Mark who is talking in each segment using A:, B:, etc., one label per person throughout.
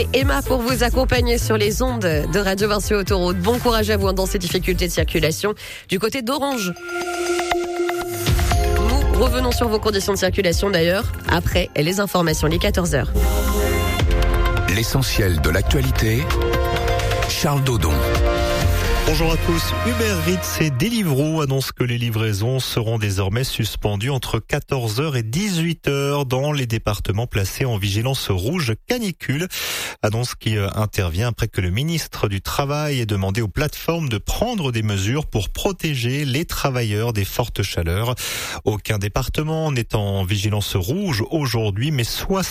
A: Emma pour vous accompagner sur les ondes de Radio Vinci Autoroute. Bon courage à vous dans ces difficultés de circulation du côté d'Orange. Nous revenons sur vos conditions de circulation d'ailleurs après les informations, les 14h.
B: L'essentiel de l'actualité, Charles Dodon.
C: Bonjour à tous. Uber Eats et Deliveroo annoncent que les livraisons seront désormais suspendues entre 14h et 18h dans les départements placés en vigilance rouge canicule. Annonce qui intervient après que le ministre du Travail ait demandé aux plateformes de prendre des mesures pour protéger les travailleurs des fortes chaleurs. Aucun département n'est en vigilance rouge aujourd'hui, mais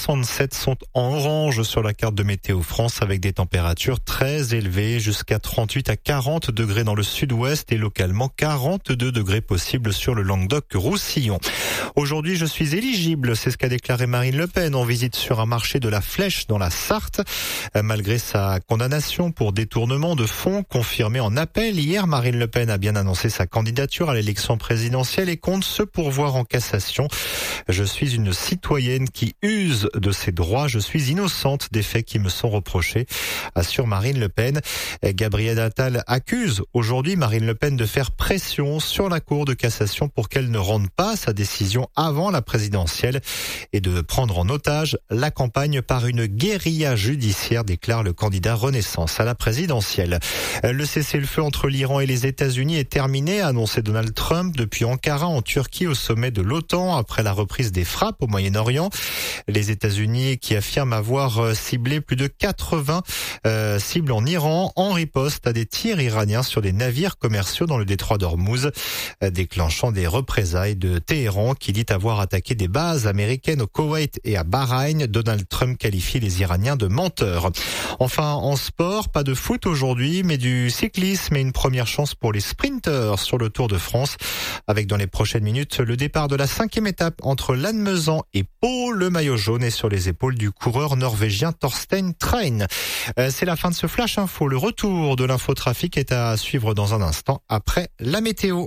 C: 67 sont en orange sur la carte de Météo France avec des températures très élevées jusqu'à 38 à 40 degrés dans le sud-ouest et localement 42 degrés possibles sur le Languedoc-Roussillon. Aujourd'hui, je suis éligible, c'est ce qu'a déclaré Marine Le Pen en visite sur un marché de la Flèche dans la Sarthe. Malgré sa condamnation pour détournement de fonds confirmé en appel, hier, Marine Le Pen a bien annoncé sa candidature à l'élection présidentielle et compte se pourvoir en cassation. Je suis une citoyenne qui use de ses droits. Je suis innocente des faits qui me sont reprochés, assure Marine Le Pen. Gabriel Attal accuse aujourd'hui Marine Le Pen de faire pression sur la Cour de cassation pour qu'elle ne rende pas sa décision avant la présidentielle et de prendre en otage la campagne par une guérilla judiciaire, déclare le candidat Renaissance à la présidentielle. Le cessez-le-feu entre l'Iran et les États-Unis est terminé, a annoncé Donald Trump depuis Ankara en Turquie au sommet de l'OTAN après la reprise des frappes au Moyen-Orient. Les États-Unis qui affirment avoir ciblé plus de 80 cibles en Iran en riposte à des tirs iraniens sur des navires commerciaux dans le détroit d'Ormuz, déclenchant des représailles de Téhéran qui dit avoir attaqué des bases américaines au Koweït et à Bahreïn. Donald Trump qualifie les Iraniens de menteurs. Enfin, en sport, pas de foot aujourd'hui, mais du cyclisme et une première chance pour les sprinteurs sur le Tour de France, avec dans les prochaines minutes le départ de la 5e étape entre Lannemezan et Pau. Le maillot jaune est sur les épaules du coureur norvégien Torstein Train. C'est la fin de ce Flash Info. Le retour de l'infotrafic est à suivre dans un instant après la météo.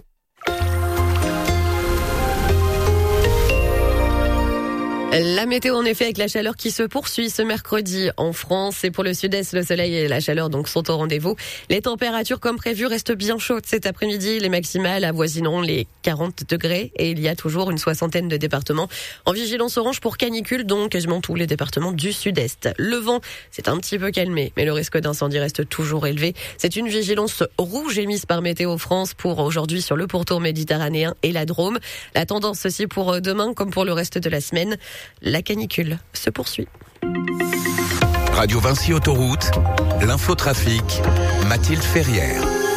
A: La météo, en effet, avec la chaleur qui se poursuit ce mercredi en France. Et pour le sud-est, le soleil et la chaleur donc sont au rendez-vous. Les températures, comme prévu, restent bien chaudes cet après-midi. Les maximales avoisineront les 40 degrés. Et il y a toujours une 60aine de départements en vigilance orange pour canicule, donc quasiment tous les départements du sud-est. Le vent, c'est un petit peu calmé, mais le risque d'incendie reste toujours élevé. C'est une vigilance rouge émise par Météo France pour aujourd'hui sur le pourtour méditerranéen et la Drôme. La tendance aussi pour demain, comme pour le reste de la semaine. La canicule se poursuit.
B: Radio Vinci Autoroute, l'infotrafic, Mathilde Ferrière.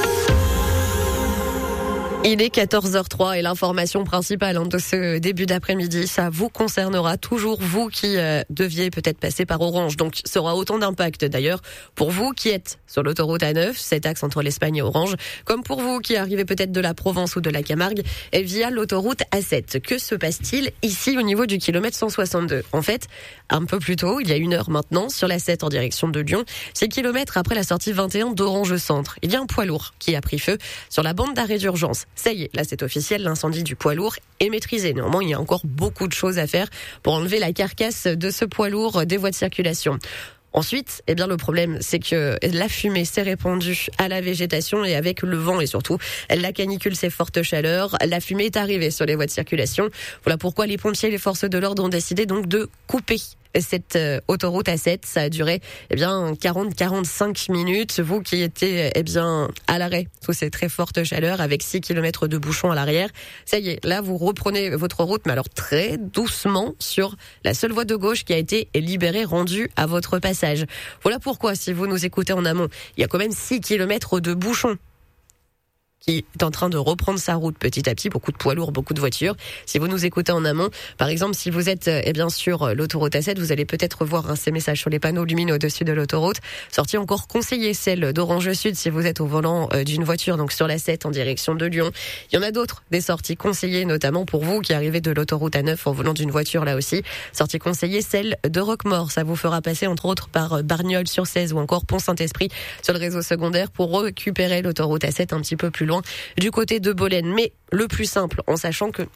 A: Il est 14h03 et l'information principale de ce début d'après-midi, ça vous concernera toujours, vous qui deviez peut-être passer par Orange. Donc, ça aura autant d'impact d'ailleurs pour vous qui êtes sur l'autoroute A9, cet axe entre l'Espagne et Orange, comme pour vous qui arrivez peut-être de la Provence ou de la Camargue et via l'autoroute A7. Que se passe-t-il ici au niveau du kilomètre 162 ? En fait, un peu plus tôt, il y a 1 heure maintenant, sur la 7 en direction de Lyon, 6 kilomètres après la sortie 21 d'Orange Centre. Il y a un poids lourd qui a pris feu sur la bande d'arrêt d'urgence. Ça y est, là c'est officiel, l'incendie du poids lourd est maîtrisé. Néanmoins, il y a encore beaucoup de choses à faire pour enlever la carcasse de ce poids lourd des voies de circulation. Ensuite, le problème, c'est que la fumée s'est répandue à la végétation et avec le vent et surtout la canicule, ces fortes chaleurs, la fumée est arrivée sur les voies de circulation. Voilà pourquoi les pompiers et les forces de l'ordre ont décidé donc de couper cette autoroute A7. Ça a duré 40-45 minutes. Vous qui étiez à l'arrêt sous ces très fortes chaleurs avec 6 km de bouchons à l'arrière, ça y est, là vous reprenez votre route, mais alors très doucement sur la seule voie de gauche qui a été libérée, rendue à votre passage. Voilà pourquoi, si vous nous écoutez en amont, il y a quand même 6 km de bouchons qui est en train de reprendre sa route petit à petit, beaucoup de poids lourds, beaucoup de voitures. Si vous nous écoutez en amont, par exemple, si vous êtes sur l'autoroute A7, vous allez peut-être voir ces messages sur les panneaux lumineux au-dessus de l'autoroute. Sortie encore conseillée, celle d'Orange Sud, si vous êtes au volant d'une voiture, donc sur la 7 en direction de Lyon. Il y en a d'autres, des sorties conseillées, notamment pour vous qui arrivez de l'autoroute A9 en volant d'une voiture là aussi. Sortie conseillée, celle de Roquemaure. Ça vous fera passer entre autres par Bagnols-sur-Cèze ou encore Pont-Saint-Esprit sur le réseau secondaire pour récupérer l'autoroute A7 un petit peu plus loin du côté de Bolène. Mais le plus simple, en sachant que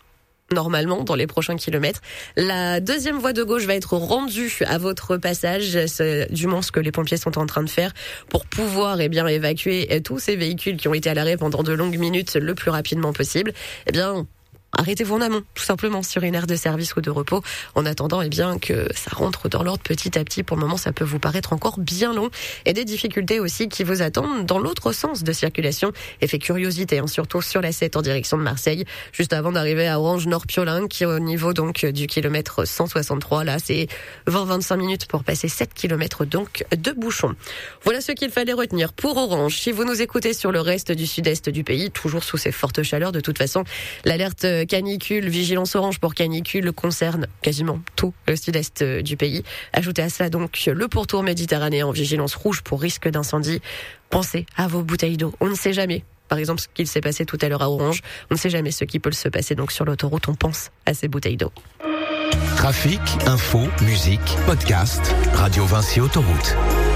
A: normalement dans les prochains kilomètres. La deuxième voie de gauche va être rendue à votre passage, c'est du moins ce que les pompiers sont en train de faire pour pouvoir évacuer tous ces véhicules qui ont été à l'arrêt pendant de longues minutes le plus rapidement possible. Arrêtez-vous en amont, tout simplement, sur une aire de service ou de repos, en attendant que ça rentre dans l'ordre petit à petit. Pour le moment, ça peut vous paraître encore bien long. Et des difficultés aussi qui vous attendent dans l'autre sens de circulation. Effet curiosité, surtout sur la 7 en direction de Marseille, juste avant d'arriver à Orange-Nord-Piolin, qui est au niveau donc du kilomètre 163. Là, c'est 20-25 minutes pour passer 7 kilomètres donc de bouchons. Voilà ce qu'il fallait retenir pour Orange. Si vous nous écoutez sur le reste du sud-est du pays, toujours sous ces fortes chaleurs, de toute façon, l'alerte canicule, vigilance orange pour canicule concerne quasiment tout le sud-est du pays. Ajoutez à cela donc le pourtour méditerranéen en vigilance rouge pour risque d'incendie. Pensez à vos bouteilles d'eau. On ne sait jamais. Par exemple, ce qu'il s'est passé tout à l'heure à Orange. On ne sait jamais ce qui peut se passer donc sur l'autoroute. On pense à ces bouteilles d'eau.
B: Trafic, info, musique, podcast, Radio Vinci Autoroute.